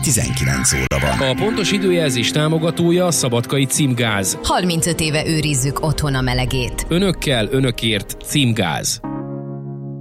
19 óra van. A pontos időjelzés támogatója a Szabadkai Címgáz. 35 éve őrizzük otthon a melegét. Önökkel, önökért Címgáz.